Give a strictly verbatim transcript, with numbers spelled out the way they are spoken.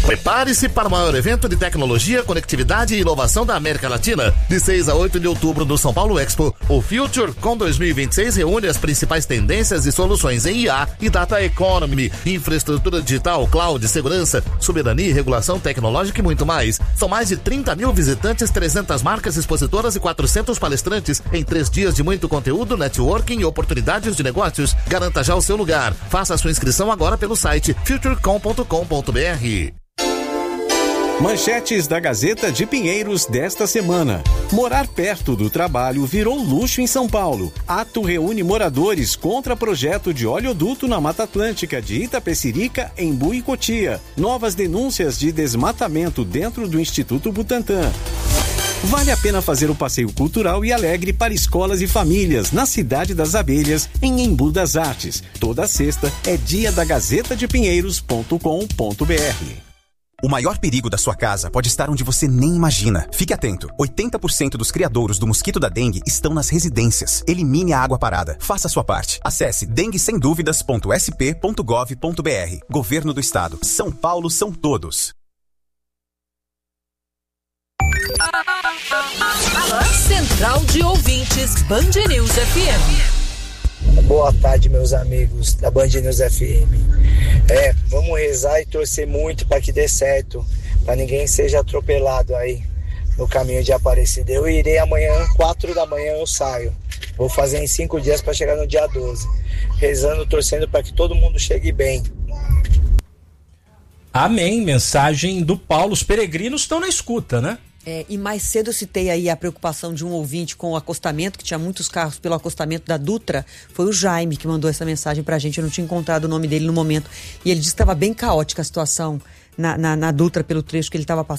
Prepare-se para o maior evento de tecnologia, conectividade e inovação da América Latina. De seis a oito de outubro no São Paulo Expo, o FutureCon dois mil e vinte e seis reúne as principais tendências e soluções em I A e Data Economy, infraestrutura digital, cloud, segurança, soberania e regulação tecnológica e muito mais. São mais de trinta mil visitantes, trezentas marcas expositoras e quatrocentos palestrantes em três dias de muito conteúdo, networking e oportunidades de negócios. Garanta já o seu lugar. Faça a sua inscrição agora pelo site futurecom ponto com ponto b r. Manchetes da Gazeta de Pinheiros desta semana. Morar perto do trabalho virou luxo em São Paulo. Ato reúne moradores contra projeto de oleoduto na Mata Atlântica de Itapecerica, Embu e Cotia. Novas denúncias de desmatamento dentro do Instituto Butantan. Vale a pena fazer o passeio cultural e alegre para escolas e famílias na Cidade das Abelhas, em Embu das Artes. Toda sexta é dia da gazeta de pinheiros ponto com ponto b r. O maior perigo da sua casa pode estar onde você nem imagina. Fique atento. oitenta por cento dos criadouros do mosquito da dengue estão nas residências. Elimine a água parada. Faça a sua parte. Acesse dengue sem dúvidas ponto s p ponto gov ponto b r. Governo do Estado. São Paulo são todos. Central de Ouvintes Band News F M. Boa tarde, meus amigos da Band News F M. É, vamos rezar e torcer muito para que dê certo, para ninguém seja atropelado aí no caminho de Aparecida. Eu irei amanhã, quatro da manhã eu saio. Vou fazer em cinco dias para chegar no dia doze. Rezando, torcendo para que todo mundo chegue bem. Amém. Mensagem do Paulo. Os peregrinos estão na escuta, né? É, e mais cedo eu citei aí a preocupação de um ouvinte com o acostamento, que tinha muitos carros pelo acostamento da Dutra. Foi o Jaime que mandou essa mensagem pra gente. Eu não tinha encontrado o nome dele no momento. E ele disse que estava bem caótica a situação na, na, na Dutra, pelo trecho que ele estava passando.